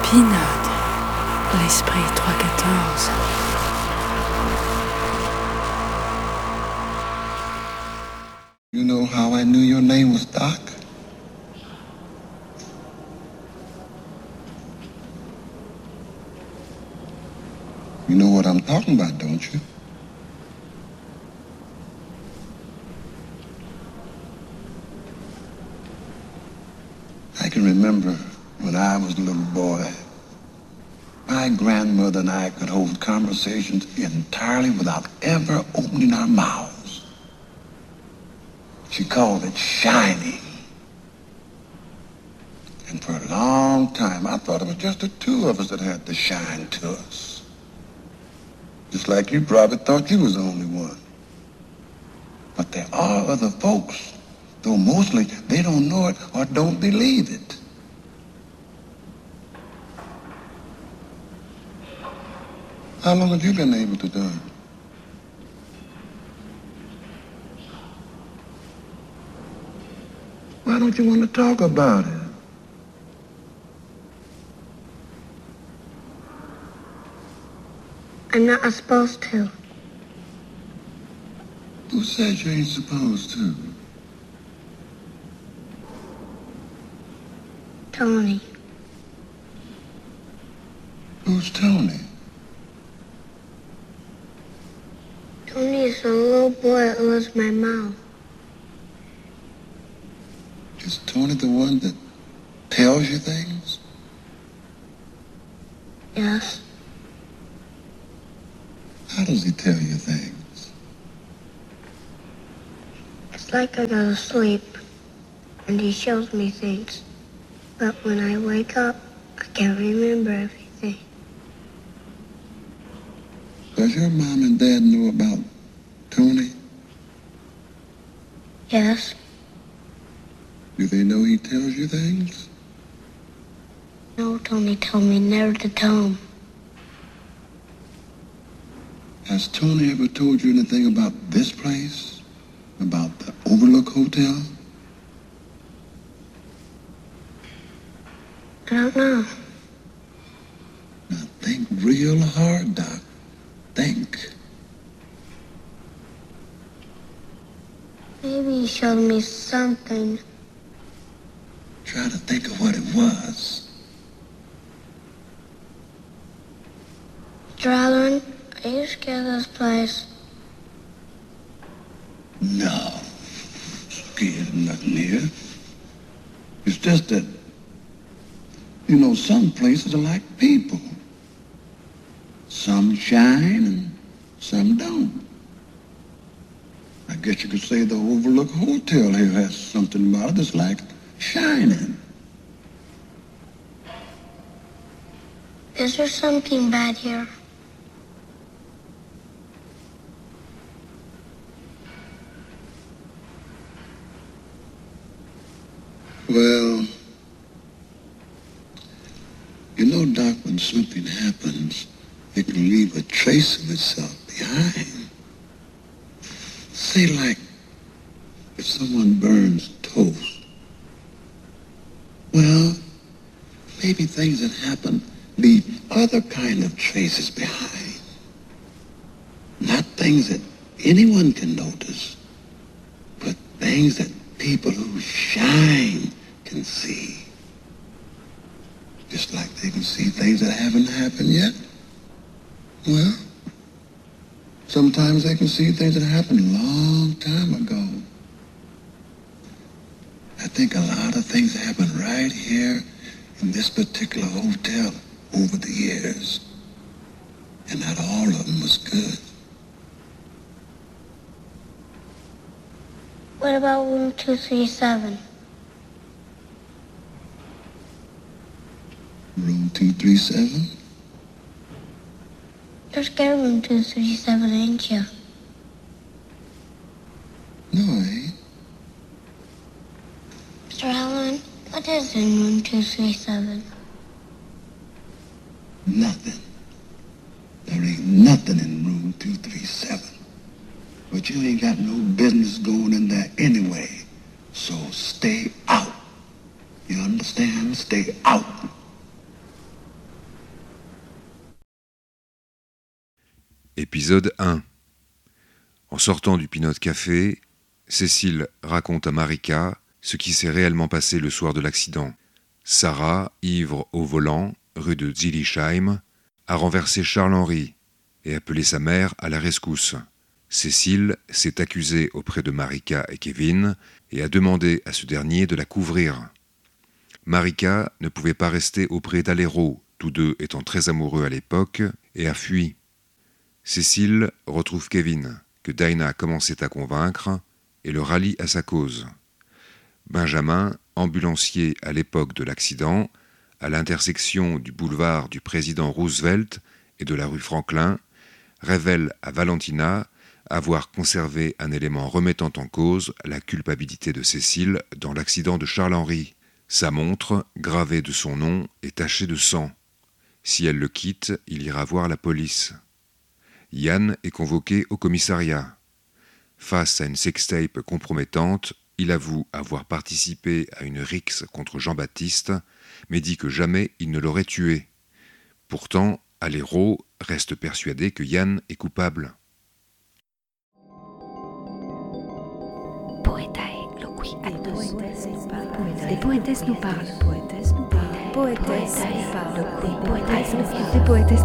Pinode, l'esprit 314. You know how I knew your name was Doc? You know what I'm talking about, don't you? I can remember when I was a little boy, my grandmother and I could hold conversations entirely without ever opening our mouths. She called it shining. And for a long time, I thought it was just the two of us that had to shine to us. Just like you probably thought you was the only one. But there are other folks, though mostly they don't know it or don't believe it. How long have you been able to do it? Why don't you want to talk about it? I'm not supposed to. Who says you ain't supposed to? Tony. Who's Tony? Tony is a little boy that loves my mouth. Is Tony the one that tells you things? Yes. How does he tell you things? It's like I go to sleep, and he shows me things. But when I wake up, I can't remember everything. Does your mom and dad know about Tony? Yes. Do they know he tells you things? No, Tony told me never to tell him. Has Tony ever told you anything about this place? About the Overlook Hotel? I don't know. Now think real hard, Doc. Think. Maybe he showed me something. Try to think of what it was. Mr. Allen, are you scared of this place? No. Scared of nothing here. It's just that, you know, some places are like people. Some shine and some don't. I guess you could say the Overlook Hotel here has something about it that's like shining. Is there something bad here? Well, you know, Doc, when something happens, it can leave a trace of itself behind. Say, like, if someone burns toast. Well, maybe things that happen leave other kind of traces behind. Not things that anyone can notice, but things that people who shine can see. Just like they can see things that haven't happened yet. Well, sometimes they can see things that happened a long time ago. I think a lot of things happened right here in this particular hotel over the years. And not all of them was good. What about room 237? Room 237? You're scared of room 237, ain't you? No, I ain't. Mr. Allen, what is in room 237? Nothing. There ain't nothing in room 237. But you ain't got no business going in there anyway. So stay out. You understand? Stay out. Épisode 1. En sortant du Peanut Café, Cécile raconte à Marika ce qui s'est réellement passé le soir de l'accident. Sarah, ivre au volant, rue de Zillisheim, a renversé Charles-Henri et appelé sa mère à la rescousse. Cécile s'est accusée auprès de Marika et Kevin et a demandé à ce dernier de la couvrir. Marika ne pouvait pas rester auprès d'Alero, tous deux étant très amoureux à l'époque, et a fui. Cécile retrouve Kevin, que Dinah commençait à convaincre, et le rallie à sa cause. Benjamin, ambulancier à l'époque de l'accident, à l'intersection du boulevard du président Roosevelt et de la rue Franklin, révèle à Valentina avoir conservé un élément remettant en cause la culpabilité de Cécile dans l'accident de Charles-Henri. Sa montre, gravée de son nom, est tachée de sang. Si elle le quitte, il ira voir la police. Yann est convoqué au commissariat. Face à une sextape compromettante, il avoue avoir participé à une rixe contre Jean-Baptiste, mais dit que jamais il ne l'aurait tué. Pourtant, Alero reste persuadé que Yann est coupable. Les poétesses nous parlent. Les poétesses nous parlent.